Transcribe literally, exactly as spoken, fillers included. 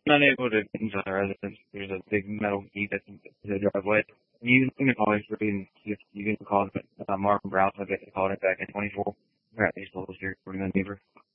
not able to get into the residence. There's a big metal gate that's in the driveway. You can call me free and you you can call uh, Marvin Brown. So I get to call it back in twenty-four. We're at these levels here for the neighbor.